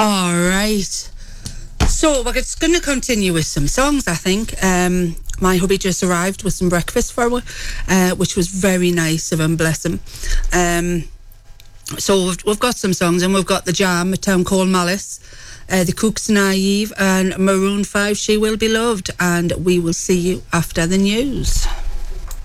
All right. So we're just going to continue with some songs, I think. My hubby just arrived with some breakfast for me, which was very nice of him, bless him. So we've got some songs, and we've got The Jam, A Town Called Malice, The Kooks Naive, and Maroon 5, She Will Be Loved. And we will see you after the news.